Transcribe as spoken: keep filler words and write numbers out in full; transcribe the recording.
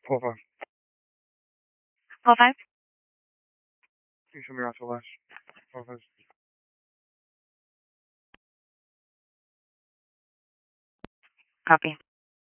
Four five. Four five. Can you show me your actual lash? Four five. Copy.